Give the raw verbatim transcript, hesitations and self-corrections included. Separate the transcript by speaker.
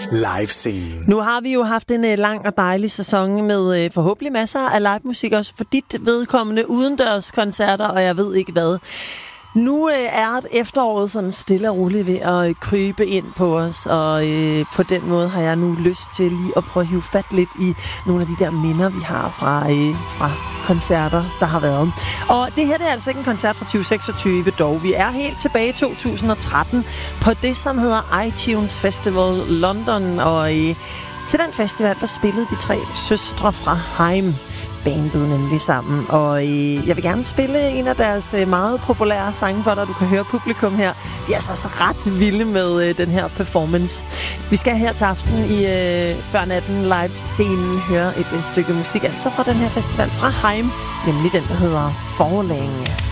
Speaker 1: live-scenen.
Speaker 2: Nu har vi jo haft en uh, lang og dejlig sæson med uh, forhåbentlig masser af live-musik, også for dit vedkommende udendørs koncerter, og jeg ved ikke hvad. Nu øh, er efteråret sådan stille og roligt ved at øh, krybe ind på os, og øh, på den måde har jeg nu lyst til lige at prøve at hive fat lidt i nogle af de der minder, vi har fra, øh, fra koncerter, der har været. Og det her det er altså ikke en koncert fra tyve seksogtyve dog. Vi er helt tilbage i to tusind og tretten på det, som hedder iTunes Festival London, og øh, til den festival, der spillede de tre søstre fra Haim. Bandet nemlig sammen, og øh, jeg vil gerne spille en af deres øh, meget populære sange for dig. Du kan høre publikum her. De er altså så ret vilde med øh, den her performance. Vi skal her til aften i øh, Før Natten live-scenen høre et øh, stykke musik, altså fra den her festival fra Haim, nemlig den, der hedder Falling.